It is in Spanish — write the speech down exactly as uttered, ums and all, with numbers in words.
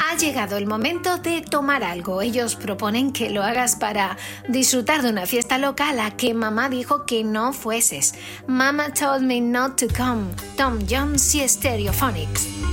Ha llegado el momento de tomar algo. Ellos proponen que lo hagas para disfrutar de una fiesta loca a la que mamá dijo que no fueses. Mama told me not to come. Tom Jones y Stereophonics.